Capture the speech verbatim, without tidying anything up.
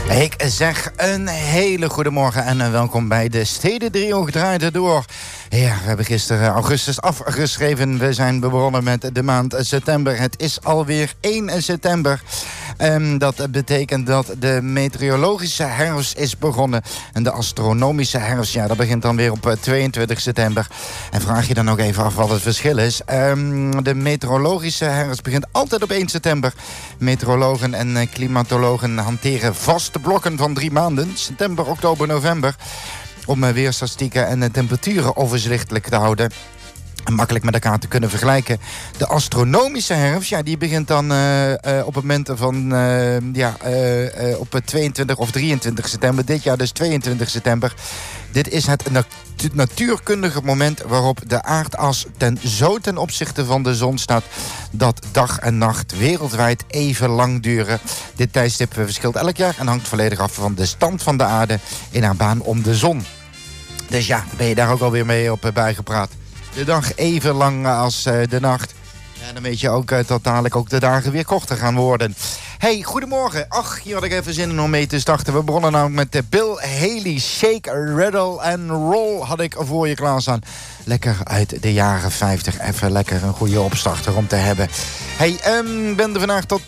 Ik zeg een hele goede morgen en welkom bij de Stedendrio gedraaid door. Ja, we hebben gisteren augustus afgeschreven. We zijn begonnen met de maand september. Het is alweer één september. Um, dat betekent dat de meteorologische herfst is begonnen. En de astronomische herfst, ja, dat begint dan weer op tweeëntwintig september. En vraag je dan ook even af wat het verschil is. Um, de meteorologische herfst begint altijd op één september. Meteorologen en klimatologen hanteren vaste blokken van drie maanden. September, oktober, november. Om weerstatistieken en temperaturen overzichtelijk te houden. En makkelijk met elkaar te kunnen vergelijken. De astronomische herfst, ja, die begint dan uh, uh, op het moment van uh, ja, uh, uh, op tweeëntwintig of drieëntwintig september. Dit jaar dus tweeëntwintig september. Dit is het nat- natuurkundige moment waarop de aardas ten zo ten opzichte van de zon staat dat dag en nacht wereldwijd even lang duren. Dit tijdstip verschilt elk jaar en hangt volledig af van de stand van de aarde in haar baan om de zon. Dus ja, ben je daar ook alweer mee op bijgepraat. De dag even lang als uh, de nacht. Ja, dan weet je ook uh, dat dadelijk ook de dagen weer korter gaan worden. Hey, goedemorgen. Ach, hier had ik even zin in om mee te starten. We begonnen namelijk met de Bill Haley Shake, Rattle and Roll had ik voor je klaarstaan. Lekker uit de jaren vijftig. Even lekker een goede opstarter om te hebben. Hey, um, ben er vandaag tot